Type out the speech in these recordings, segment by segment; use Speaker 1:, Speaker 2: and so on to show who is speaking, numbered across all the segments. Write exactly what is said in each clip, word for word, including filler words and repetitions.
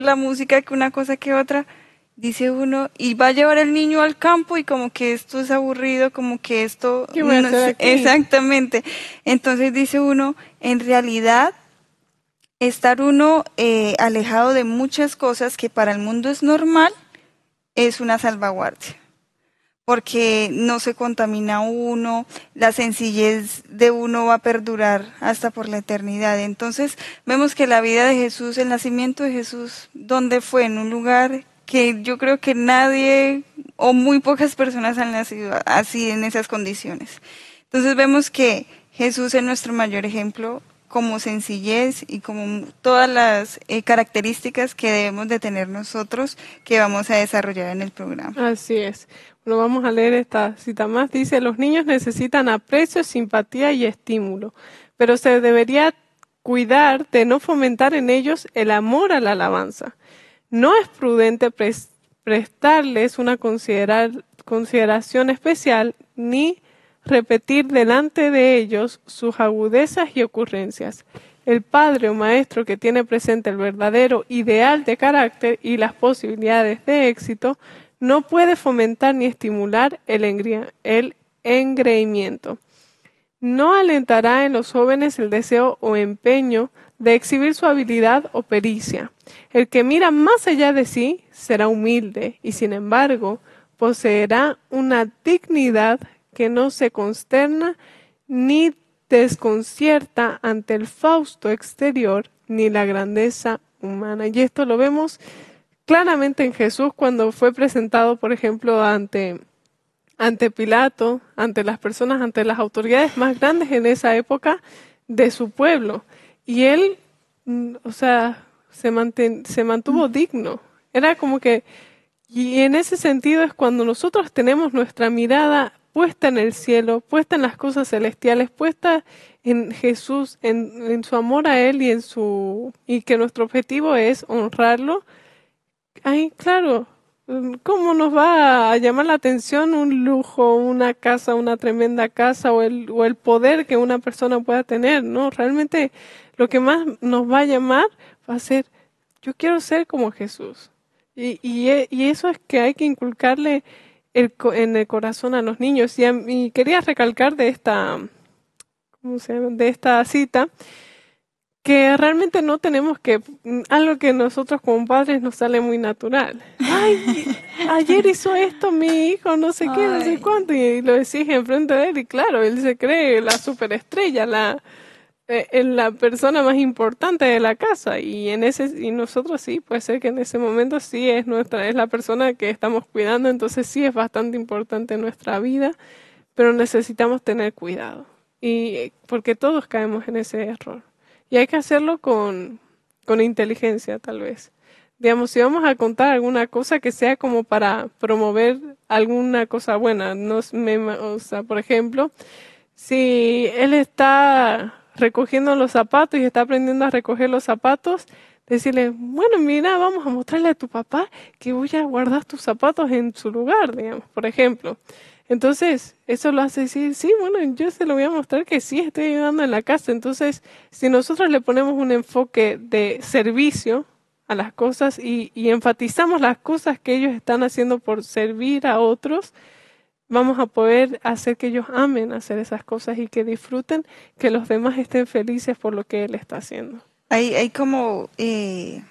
Speaker 1: la música que una cosa que otra, dice uno, y va a llevar el niño al campo y como que esto es aburrido, como que esto...
Speaker 2: ¿Qué voy a
Speaker 1: no
Speaker 2: hacer
Speaker 1: es-
Speaker 2: aquí?
Speaker 1: exactamente. Entonces dice uno, en realidad, estar uno eh, alejado de muchas cosas que para el mundo es normal, es una salvaguardia. Porque no se contamina uno, la sencillez de uno va a perdurar hasta por la eternidad. Entonces vemos que la vida de Jesús, el nacimiento de Jesús, ¿dónde fue? En un lugar que yo creo que nadie o muy pocas personas han nacido así en esas condiciones. Entonces vemos que Jesús es nuestro mayor ejemplo como sencillez y como todas las eh, características que debemos de tener nosotros que vamos a desarrollar en el programa.
Speaker 2: Así es. Bueno, vamos a leer esta cita más. Dice, los niños necesitan aprecio, simpatía y estímulo, pero se debería cuidar de no fomentar en ellos el amor a la alabanza. No es prudente pres- prestarles una considerar- consideración especial ni repetir delante de ellos sus agudezas y ocurrencias. El padre o maestro que tiene presente el verdadero ideal de carácter y las posibilidades de éxito no puede fomentar ni estimular el, engri- el engreimiento. No alentará en los jóvenes el deseo o empeño de exhibir su habilidad o pericia. El que mira más allá de sí será humilde y, sin embargo, poseerá una dignidad que no se consterna ni desconcierta ante el fausto exterior ni la grandeza humana. Y esto lo vemos claramente en Jesús cuando fue presentado, por ejemplo, ante ante Pilato, ante las personas, ante las autoridades más grandes en esa época de su pueblo. Y él, mm, o sea, se, manten- se mantuvo digno. Era como que, y en ese sentido es cuando nosotros tenemos nuestra mirada puesta en el cielo, puesta en las cosas celestiales, puesta en Jesús, en, en su amor a Él y en su, y que nuestro objetivo es honrarlo. Ay, claro. mm, ¿Cómo nos va a llamar la atención un lujo, una casa, una tremenda casa o el, o el poder que una persona pueda tener? No, realmente lo que más nos va a llamar va a ser, yo quiero ser como Jesús. Y, y, e- y eso es que hay que inculcarle el, co- en el corazón a los niños. Y, a- y quería recalcar de esta, ¿cómo se llama? De esta cita que realmente no tenemos que, mm, algo que nosotros como padres nos sale muy natural. Ay, ayer hizo esto mi hijo, no sé qué, no sé
Speaker 1: Ay,
Speaker 2: cuánto, y lo decís enfrente de él, y claro, él se cree la superestrella, la, eh, eh, la persona más importante de la casa, y en ese, y nosotros sí, puede ser que en ese momento sí es nuestra, es la persona que estamos cuidando, entonces sí es bastante importante en nuestra vida, pero necesitamos tener cuidado, y eh, porque todos caemos en ese error. Y hay que hacerlo con, con inteligencia, tal vez. Digamos, si vamos a contar alguna cosa que sea como para promover alguna cosa buena, no, es- me, o sea, por ejemplo, si él está recogiendo los zapatos y está aprendiendo a recoger los zapatos, decirle, bueno, mira, vamos a mostrarle a tu papá que voy a guardar tus zapatos en su lugar, digamos, por ejemplo. Entonces, eso lo hace decir, sí, bueno, yo se lo voy a mostrar que sí estoy ayudando en la casa. Entonces, si nosotros le ponemos un enfoque de servicio a las cosas y, y enfatizamos las cosas que ellos están haciendo por servir a otros, vamos a poder hacer que ellos amen hacer esas cosas y que disfruten, que los demás estén felices por lo que él está haciendo.
Speaker 1: hay, hay como, eh,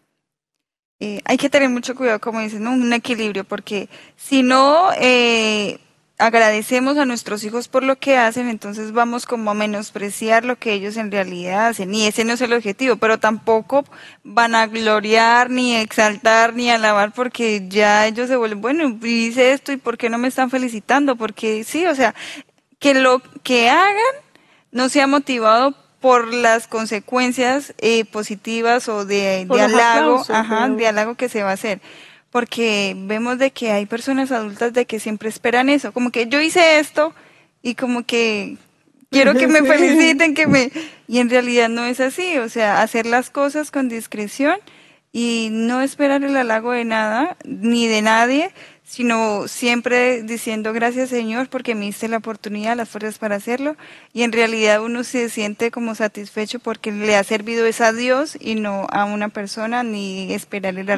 Speaker 1: eh, hay que tener mucho cuidado, como dicen, ¿no? Un equilibrio, porque si no eh, agradecemos a nuestros hijos por lo que hacen, entonces vamos como a menospreciar lo que ellos en realidad hacen, y ese no es el objetivo, pero tampoco van a gloriar, ni exaltar, ni alabar, porque ya ellos se vuelven, bueno, hice esto, ¿y por qué no me están felicitando? Porque sí, o sea, que lo que hagan no sea motivado por las consecuencias eh, positivas o de,
Speaker 2: Por
Speaker 1: de
Speaker 2: los
Speaker 1: halago,
Speaker 2: aplausos,
Speaker 1: ajá, de
Speaker 2: digamos.
Speaker 1: halago que se va a hacer. Porque vemos de que hay personas adultas de que siempre esperan eso, como que yo hice esto y como que quiero que me
Speaker 2: Sí.
Speaker 1: feliciten, que me... Y en realidad no es así, o sea, hacer las cosas con discreción y no esperar el halago de nada, ni de nadie, sino siempre diciendo gracias Señor porque me diste la oportunidad, las fuerzas para hacerlo, y en realidad uno se siente como satisfecho porque le ha servido es a Dios y no a una persona ni esperarle la